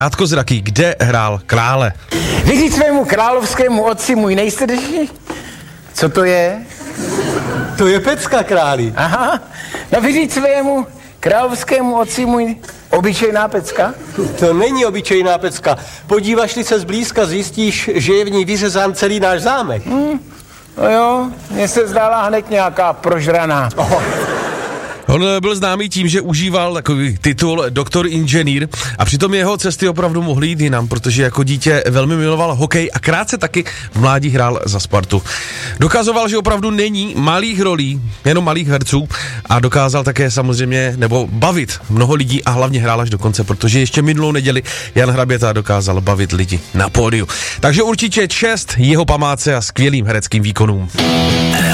Krátkozraký, kde hrál krále? Vyříct svému královskému otci můj nejsrdečnější. Co to je? To je pecka, králi. Aha, no vyříct svému královskému otci můj obyčejná pecka? To není obyčejná pecka. Podíváš-li se zblízka, zjistíš, že je v ní vyřezán celý náš zámek. No jo, mně se zdála hned nějaká prožraná. On byl známý tím, že užíval takový titul doktor inženýr a přitom jeho cesty opravdu mohly jít jinam, protože jako dítě velmi miloval hokej a krátce taky v mládí hrál za Spartu. Dokazoval, že opravdu není malých rolí, jenom malých herců a dokázal také samozřejmě, nebo bavit mnoho lidí a hlavně hrál až do konce, protože ještě minulou neděli Jan Hraběta dokázal bavit lidi na pódiu. Takže určitě čest jeho památce a skvělým hereckým výkonům.